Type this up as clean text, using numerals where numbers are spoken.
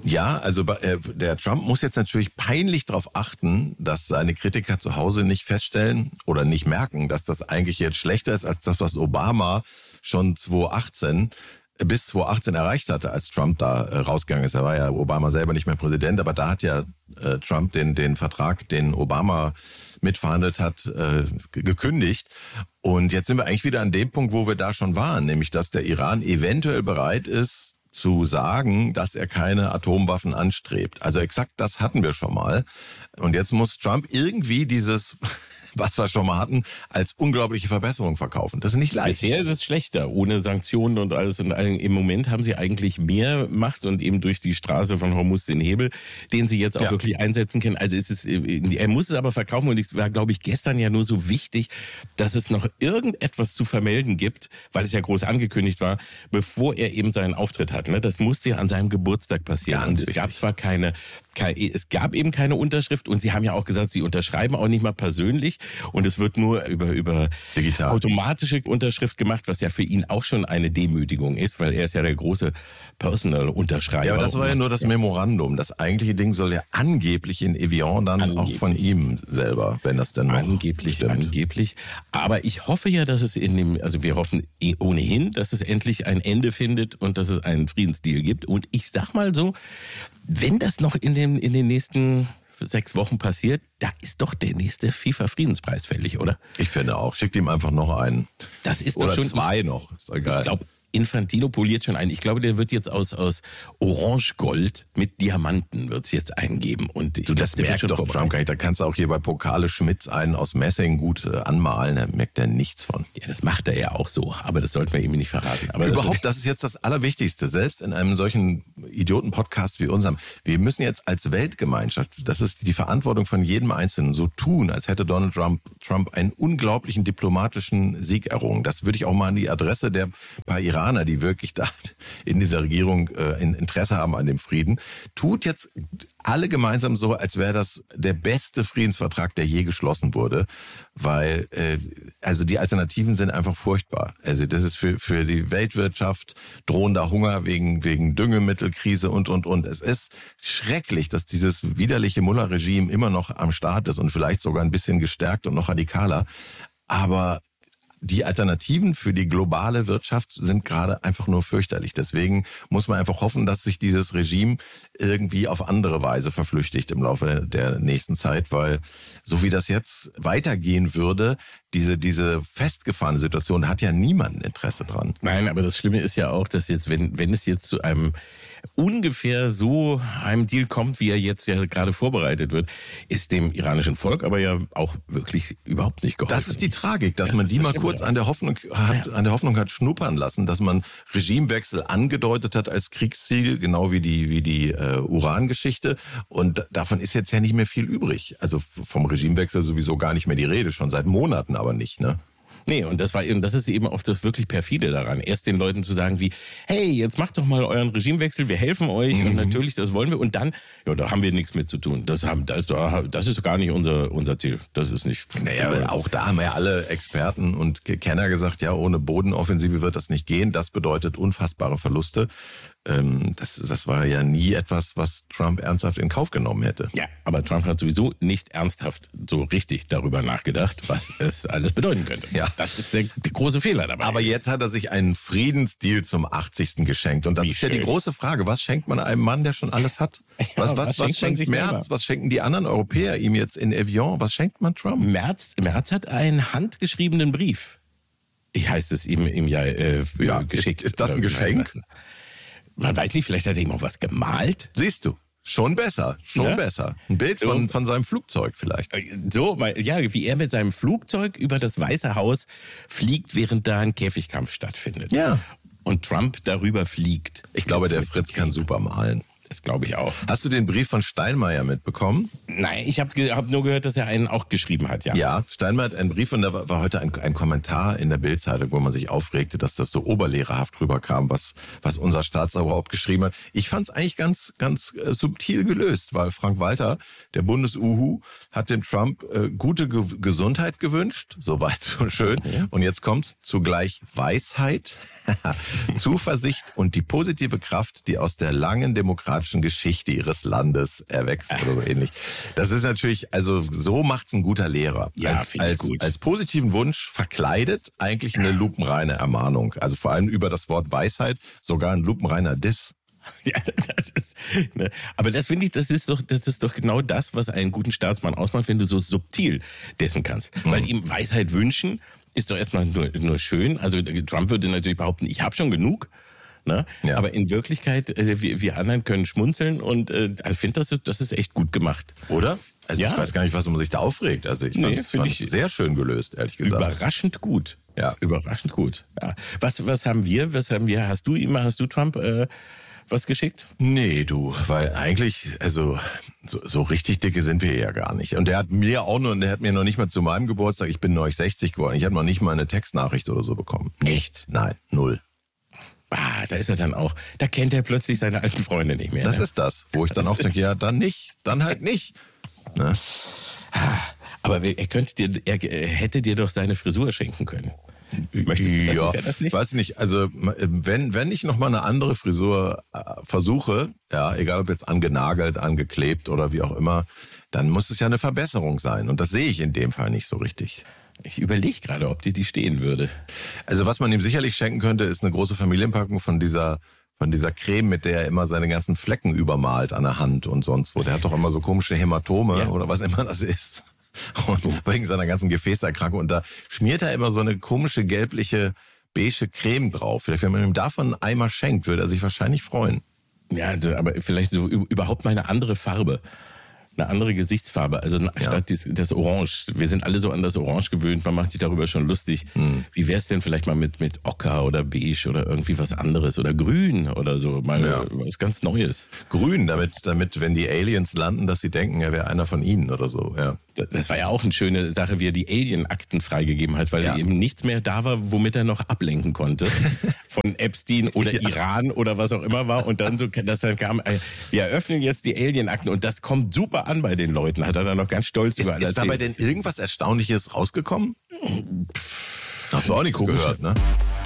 Ja, also der Trump muss jetzt natürlich peinlich darauf achten, dass seine Kritiker zu Hause nicht feststellen oder nicht merken, dass das eigentlich jetzt schlechter ist als das, was Obama schon bis 2018 erreicht hatte, als Trump da rausgegangen ist. Da war ja Obama selber nicht mehr Präsident, aber da hat ja Trump den Vertrag, den Obama mitverhandelt hat, gekündigt. Und jetzt sind wir eigentlich wieder an dem Punkt, wo wir da schon waren, nämlich dass der Iran eventuell bereit ist, zu sagen, dass er keine Atomwaffen anstrebt. Also exakt das hatten wir schon mal. Und jetzt muss Trump irgendwie dieses, was wir schon mal hatten, als unglaubliche Verbesserung verkaufen. Das ist nicht leicht. Bisher ist es schlechter, ohne Sanktionen und alles. Und im Moment haben sie eigentlich mehr Macht und eben durch die Straße von Hormuz den Hebel, den sie jetzt auch wirklich einsetzen können. Also er muss es aber verkaufen und es war, glaube ich, gestern ja nur so wichtig, dass es noch irgendetwas zu vermelden gibt, weil es ja groß angekündigt war, bevor er eben seinen Auftritt hat. Das musste ja an seinem Geburtstag passieren. Und es gab zwar es gab eben keine Unterschrift und sie haben ja auch gesagt, sie unterschreiben auch nicht mal persönlich und es wird nur über digital automatische Unterschrift gemacht, was ja für ihn auch schon eine Demütigung ist, weil er ist ja der große Personal-Unterschreiber. Ja, aber das war ja nur das Memorandum. Das eigentliche Ding soll ja angeblich in Evian dann auch von ihm selber, wenn das denn noch Angeblich. Aber ich hoffe ja, dass es wir hoffen ohnehin, dass es endlich ein Ende findet und dass es einen Friedensdeal gibt. Und ich sag mal so, wenn das noch in den nächsten 6 Wochen passiert, da ist doch der nächste FIFA-Friedenspreis fällig, oder? Ich finde auch. Schickt ihm einfach noch einen. Das ist oder doch schon 2 noch. Ist egal. Ich glaube, Infantino poliert schon ein. Ich glaube, der wird jetzt aus Orange-Gold mit Diamanten wird's jetzt eingeben. Und das merkt doch Trump. Da kannst du auch hier bei Pokale Schmitz einen aus Messing gut anmalen. Da merkt er nichts von. Ja, das macht er ja auch so. Aber das sollten wir ihm nicht verraten. Aber überhaupt, das ist jetzt das Allerwichtigste. Selbst in einem solchen Idioten-Podcast wie unserem. Wir müssen jetzt als Weltgemeinschaft, das ist die Verantwortung von jedem Einzelnen, so tun, als hätte Donald Trump einen unglaublichen diplomatischen Sieg errungen. Das würde ich auch mal an die Adresse der paar Iraner, die wirklich da in dieser Regierung Interesse haben an dem Frieden, tut jetzt alle gemeinsam so, als wäre das der beste Friedensvertrag, der je geschlossen wurde, weil also die Alternativen sind einfach furchtbar. Also das ist für die Weltwirtschaft drohender Hunger wegen Düngemittelkrise und. Es ist schrecklich, dass dieses widerliche Mullah-Regime immer noch am Start ist und vielleicht sogar ein bisschen gestärkt und noch radikaler. Aber die Alternativen für die globale Wirtschaft sind gerade einfach nur fürchterlich. Deswegen muss man einfach hoffen, dass sich dieses Regime irgendwie auf andere Weise verflüchtigt im Laufe der nächsten Zeit, weil so wie das jetzt weitergehen würde, diese festgefahrene Situation, da hat ja niemand ein Interesse dran. Nein, aber das Schlimme ist ja auch, dass jetzt, wenn es jetzt zu einem ungefähr so einem Deal kommt, wie er jetzt ja gerade vorbereitet wird, ist dem iranischen Volk aber ja auch wirklich überhaupt nicht geholfen. Das ist die Tragik, dass man die mal kurz an der Hoffnung hat schnuppern lassen, dass man Regimewechsel angedeutet hat als Kriegsziel, genau wie die Uran-Geschichte. Und davon ist jetzt ja nicht mehr viel übrig. Also vom Regimewechsel sowieso gar nicht mehr die Rede, schon seit Monaten aber nicht, ne? Nee, und das ist eben auch das wirklich perfide daran. Erst den Leuten zu sagen wie, hey, jetzt macht doch mal euren Regimewechsel, wir helfen euch und natürlich, das wollen wir. Und dann, ja, da haben wir nichts mit zu tun. Das ist gar nicht unser Ziel. Das ist nicht. Naja, auch da haben ja alle Experten und Kenner gesagt, ja, ohne Bodenoffensive wird das nicht gehen. Das bedeutet unfassbare Verluste. Das war ja nie etwas, was Trump ernsthaft in Kauf genommen hätte. Ja, aber Trump hat sowieso nicht ernsthaft so richtig darüber nachgedacht, was es alles bedeuten könnte. Ja. Das ist der große Fehler dabei. Aber jetzt hat er sich einen Friedensdeal zum 80. geschenkt. Und das ist ja die große Frage. Was schenkt man einem Mann, der schon alles hat? Was schenkt Merz? Was schenken die anderen Europäer ihm jetzt in Evian? Was schenkt man Trump? Merz hat einen handgeschriebenen Brief. Ich heißt es ihm geschickt. Ist das ein Geschenk? Man weiß nicht, vielleicht hat er ihm auch was gemalt. Siehst du, schon besser. Ein Bild von seinem Flugzeug vielleicht. So, ja, wie er mit seinem Flugzeug über das Weiße Haus fliegt, während da ein Käfigkampf stattfindet. Ja. Und Trump darüber fliegt. Ich glaube, der Fritz kann super malen. Das glaube ich auch. Hast du den Brief von Steinmeier mitbekommen? Nein, ich hab nur gehört, dass er einen auch geschrieben hat, ja. Ja, Steinmeier hat einen Brief und da war heute ein Kommentar in der Bild-Zeitung, wo man sich aufregte, dass das so oberlehrerhaft rüberkam, was unser Staatsoberhaupt geschrieben hat. Ich fand es eigentlich ganz subtil gelöst, weil Frank Walter, der Bundes-Uhu, hat dem Trump gute Gesundheit gewünscht, soweit so schön. Okay. Und jetzt kommt's zugleich Weisheit, Zuversicht und die positive Kraft, die aus der langen demokratischen Geschichte ihres Landes erwächst oder so ähnlich. Das ist natürlich, also so macht's ein guter Lehrer. Ja, als positiven Wunsch verkleidet eigentlich eine lupenreine Ermahnung. Also vor allem über das Wort Weisheit sogar ein lupenreiner Diss. Ja, ne. Aber das finde ich, das ist doch genau das, was einen guten Staatsmann ausmacht, wenn du so subtil dessen kannst. Weil ihm Weisheit wünschen ist doch erstmal nur schön. Also Trump würde natürlich behaupten, ich habe schon genug. Ne? Ja. Aber in Wirklichkeit, wir anderen können schmunzeln und ich finde, das ist echt gut gemacht. Oder? Also ich weiß gar nicht, was man sich da aufregt. Also ich fand das sehr schön gelöst, ehrlich gesagt. Überraschend gut. Ja. Überraschend gut. Ja. Was haben wir? Hast du Trump was geschickt? Nee, du, weil eigentlich, also so richtig dicke sind wir ja gar nicht. Und der hat mir noch nicht mal zu meinem Geburtstag, ich bin neulich 60 geworden, ich habe noch nicht mal eine Textnachricht oder so bekommen. Nichts, nein, null. Da ist er dann auch, da kennt er plötzlich seine alten Freunde nicht mehr. Das ist das, wo ich dann auch denke, ja, dann nicht, dann halt nicht. Ne? Aber er hätte dir doch seine Frisur schenken können. Das nicht? Weiß nicht. Also wenn ich noch mal eine andere Frisur versuche, ja, egal ob jetzt angenagelt, angeklebt oder wie auch immer, dann muss es ja eine Verbesserung sein. Und das sehe ich in dem Fall nicht so richtig. Ich überlege gerade, ob dir die stehen würde. Also was man ihm sicherlich schenken könnte, ist eine große Familienpackung von dieser Creme, mit der er immer seine ganzen Flecken übermalt an der Hand und sonst wo. Der hat doch immer so komische Hämatome oder was immer das ist. Und wegen seiner ganzen Gefäßerkrankung. Und da schmiert er immer so eine komische gelbliche, beige Creme drauf. Vielleicht, wenn man ihm davon einen Eimer schenkt, würde er sich wahrscheinlich freuen. Ja, also, aber vielleicht so überhaupt mal eine andere Farbe. Eine andere Gesichtsfarbe, also statt das Orange. Wir sind alle so an das Orange gewöhnt, man macht sich darüber schon lustig. Wie wär's denn vielleicht mal mit Ocker oder Beige oder irgendwie was anderes oder Grün oder so, mal was ganz Neues. Grün, damit wenn die Aliens landen, dass sie denken, er wäre einer von ihnen oder so, ja. Das war ja auch eine schöne Sache, wie er die Alien-Akten freigegeben hat, weil eben nichts mehr da war, womit er noch ablenken konnte. Von Epstein oder Iran oder was auch immer war. Und dann kam, wir eröffnen jetzt die Alien-Akten und das kommt super an bei den Leuten. Hat er dann noch ganz stolz über alles erzählt. Ist dabei denn irgendwas Erstaunliches rausgekommen? Hast du auch nichts gehört, ne?